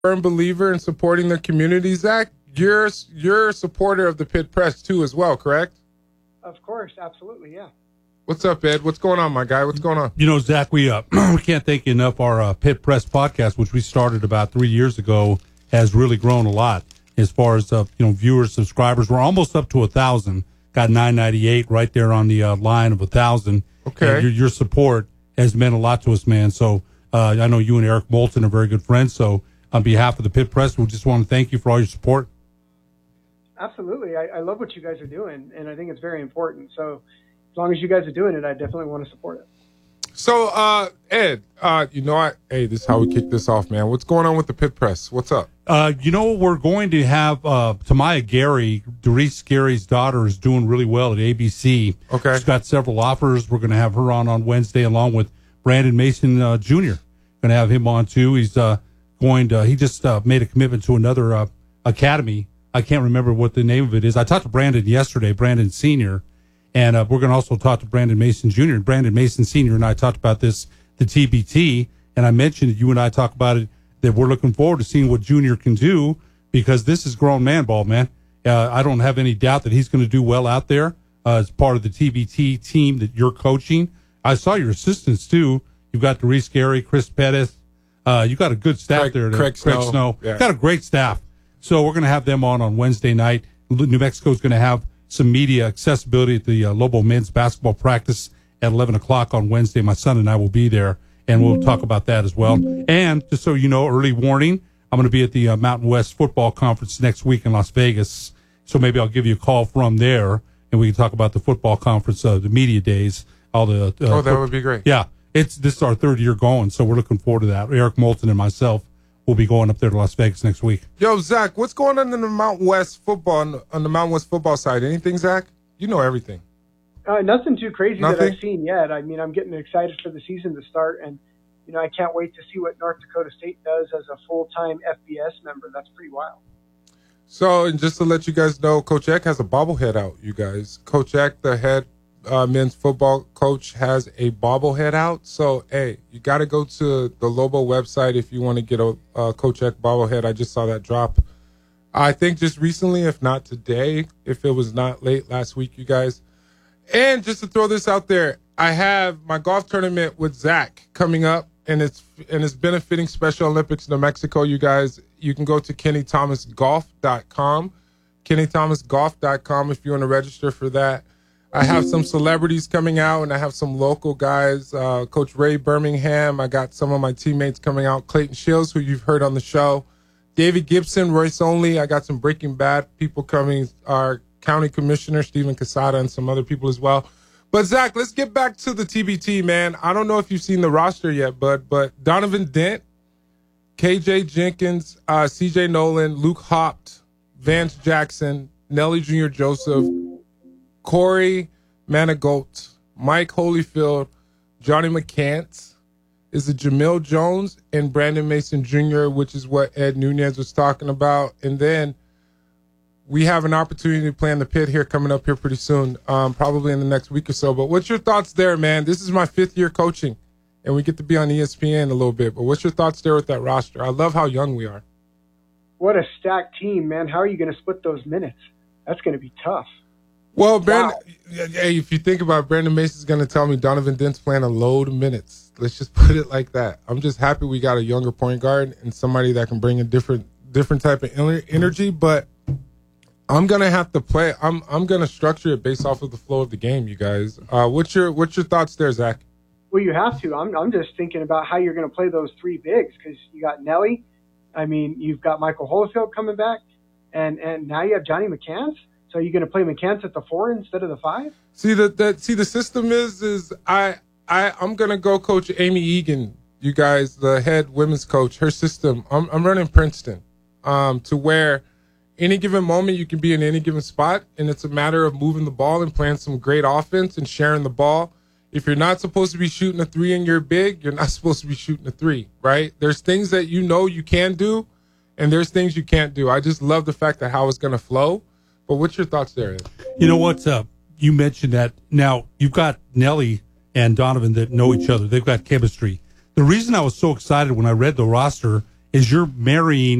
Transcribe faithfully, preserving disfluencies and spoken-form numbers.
firm believer in supporting the community. Zach, you're you're a supporter of the Pitt Press too, as well, correct? Of course, absolutely, yeah. What's up, Ed? What's going on, my guy? What's going on? You know, Zach, we uh, we can't thank you enough. Our uh, Pitt Press podcast, which we started about three years ago, has really grown a lot as far as uh, you know viewers, subscribers. We're almost up to a thousand. Got nine ninety-eight right there on the uh, line of a thousand. Okay, and your, your support has meant a lot to us, man. So uh, I know you and Eric Moulton are very good friends. So on behalf of the Pitt Press, we just want to thank you for all your support. Absolutely, I, I love what you guys are doing, and I think it's very important. So as long as you guys are doing it, I definitely want to support it. So, uh, Ed, uh, you know what? Hey, this is how we kick this off, man. What's going on with the Pitt Press? What's up? Uh, you know, we're going to have uh, Tamaya Gary, Doris Gary's daughter, is doing really well at A B C. Okay. She's got several offers. We're going to have her on on Wednesday along with Brandon Mason uh, Junior Going to have him on, too. He's uh, going to, he just uh, made a commitment to another uh, academy. I can't remember what the name of it is. I talked to Brandon yesterday, Brandon Senior, and uh, we're going to also talk to Brandon Mason Junior Brandon Mason Senior and I talked about this, the T B T, and I mentioned you and I talk about it, that we're looking forward to seeing what Junior can do, because this is grown man ball, man. Uh, I don't have any doubt that he's going to do well out there uh, as part of the T B T team that you're coaching. I saw your assistants, too. You've got Doris Gary, Chris Pettis. Uh, you got a good staff Craig, there. To, Craig Snow. Craig Snow. Yeah. Got a great staff. So we're going to have them on on Wednesday night. New Mexico's going to have some media accessibility at the uh, Lobo men's basketball practice at eleven o'clock on Wednesday. My son and I will be there, and we'll talk about that as well. And just so you know, early warning, I'm going to be at the uh, Mountain West Football Conference next week in Las Vegas. So maybe I'll give you a call from there, and we can talk about the football conference, uh, the media days, all the. Uh, oh, that would be great. Yeah, it's this is our third year going, so we're looking forward to that. Eric Moulton and myself will be going up there to Las Vegas next week. Yo, Zach, what's going on in the Mountain West football, on the, on the Mountain West football side? Anything, Zach? You know everything. Uh, nothing too crazy Nothing? that I've seen yet. I mean, I'm getting excited for the season to start, and you know, I can't wait to see what North Dakota State does as a full-time F B S member. That's pretty wild. So, and just to let you guys know, Coach Eck has a bobblehead out, you guys. Coach Eck, the head uh, men's football coach, has a bobblehead out. So, hey, you got to go to the Lobo website if you want to get a uh, Coach Eck bobblehead. I just saw that drop. I think just recently, if not today, if it was not late last week, you guys. And just to throw this out there, I have my golf tournament with Zach coming up, and it's and it's benefiting Special Olympics New Mexico, you guys. You can go to kenny thomas golf dot com, kenny thomas golf dot com if you want to register for that. I have some celebrities coming out, and I have some local guys. Uh, Coach Ray Birmingham. I got some of my teammates coming out. Clayton Shields, who you've heard on the show. David Gibson, Royce Only. I got some Breaking Bad people coming. Our county commissioner, Stephen Casada, and some other people as well. But, Zach, let's get back to the T B T, man. I don't know if you've seen the roster yet, but but Donovan Dent, K J Jenkins, uh, C J Nolan, Luke Hopt, Vance Jackson, Nelly Junior Joseph, Corey Manigault, Mike Holyfield, Johnny McCants, is it Jamil Jones, and Brandon Mason Junior, which is what Ed Nunez was talking about. And then we have an opportunity to play in the pit here coming up here pretty soon, um, probably in the next week or so. But what's your thoughts there, man? This is my fifth year coaching, and we get to be on E S P N a little bit. But what's your thoughts there with that roster? I love how young we are. What a stacked team, man. How are you going to split those minutes? That's going to be tough. Well, Brandon, wow. Hey, if you think about it, Brandon Mason's going to tell me Donovan Dent's playing a load of minutes. Let's just put it like that. I'm just happy we got a younger point guard and somebody that can bring a different different type of energy. But I'm gonna have to play. I'm I'm gonna structure it based off of the flow of the game, you guys. Uh, what's your what's your thoughts there, Zach? Well, you have to. I'm I'm just thinking about how you're going to play those three bigs, because you got Nelly. I mean, you've got Michael Holyfield coming back, and and now you have Johnny McCants. So are you going to play McCants at the four instead of the five? See the that see the system is is I I I'm gonna go coach Amy Egan, you guys, the head women's coach. Her system. I'm I'm running Princeton, um, to where any given moment you can be in any given spot, and it's a matter of moving the ball and playing some great offense and sharing the ball. If you're not supposed to be shooting a three and you're big, you're not supposed to be shooting a three, right? There's things that you know you can do, and there's things you can't do. I just love the fact that how it's going to flow. But what's your thoughts there, Ed? You know what? Uh, you mentioned that. Now, you've got Nelly and Donovan that know each other. They've got chemistry. The reason I was so excited when I read the roster is you're marrying